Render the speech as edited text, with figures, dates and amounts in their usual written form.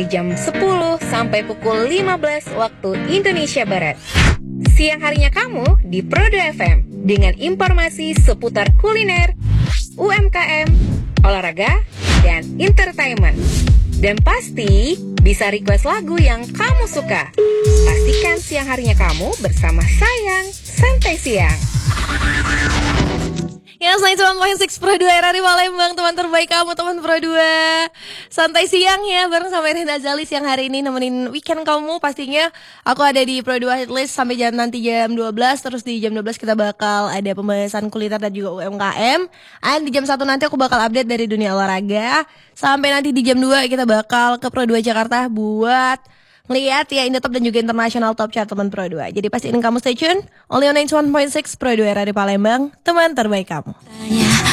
jam 10 sampai pukul 15 waktu Indonesia Barat. Siang harinya kamu di Pro 2 FM dengan informasi seputar kuliner, UMKM, olahraga, dan entertainment. Dan pasti bisa request lagu yang kamu suka. Pastikan siang harinya kamu bersama Sayang Santai Siang. Ya, 91.6 Pro 2 RRI Palembang, teman terbaik kamu, teman Pro 2. Santai siang ya, bareng sama Irina Zali siang hari ini nemenin weekend kamu. Pastinya aku ada di Pro 2 Hitlist sampai nanti jam 12. Terus di jam 12 kita bakal ada pembahasan kuliner dan juga UMKM. Dan di jam 1 nanti aku bakal update dari dunia olahraga. Sampai nanti di jam 2 kita bakal ke Pro 2 Jakarta buat lihat ya Indotop dan juga International Top Chart teman Pro 2. Jadi pastiin kamu stay tune. Only on 91.6 Pro 2 RRI Palembang, teman terbaik kamu.